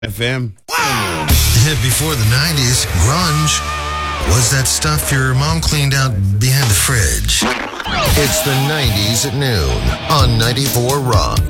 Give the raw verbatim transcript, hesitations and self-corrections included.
F M. Before the nineties, grunge was that stuff your mom cleaned out behind the fridge. It's the nineties at noon on ninety-four Rock.